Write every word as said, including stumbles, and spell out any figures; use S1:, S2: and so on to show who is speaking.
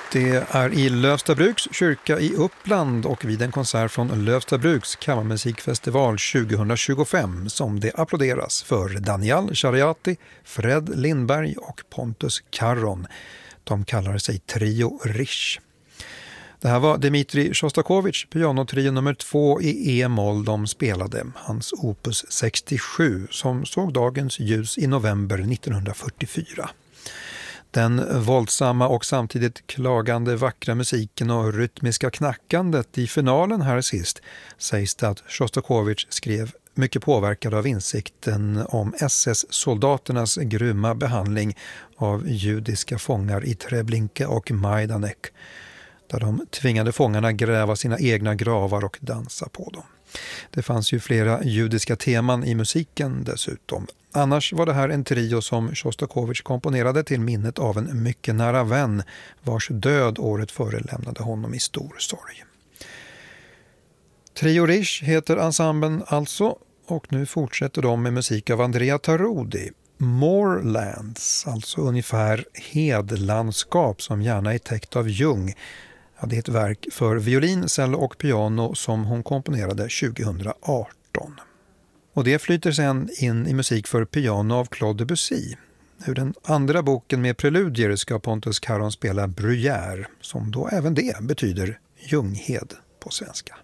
S1: Det är i Lövstabruks kyrka i Uppland och vid en konsert från Lövstabruks kammarmusikfestival tjugohundratjugofem som det applåderas för Daniel Chariati, Fred Lindberg och Pontus Karron. De kallar sig Trio Rish. Det här var Dmitrij Sjostakovitj, pianotrio nummer två i E-moll de spelade, hans opus sextiosju som såg dagens ljus i november nittonhundrafyrtiofyra. Den våldsamma och samtidigt klagande vackra musiken och rytmiska knackandet i finalen här sist sägs det att Sjostakovitj skrev mycket påverkad av insikten om S S-soldaternas grymma behandling av judiska fångar i Treblinka och Majdanek, där de tvingade fångarna gräva sina egna gravar och dansa på dem. Det fanns ju flera judiska teman i musiken dessutom. Annars var det här en trio som Sjostakovitj komponerade till minnet av en mycket nära vän vars död året före lämnade honom i stor sorg. Trio Rish heter ensemblen alltså, och nu fortsätter de med musik av Andrea Tarodi. Moorlands, alltså ungefär hedlandskap som gärna är täckt av ljung. Ja, det är ett verk för violin, cello och piano som hon komponerade tjugohundraarton. Och det flyter sedan in i musik för piano av Claude Debussy. Ur den andra boken med preludier ska Pontus Karron spela Bruyère, som då även det betyder ljunghed på svenska.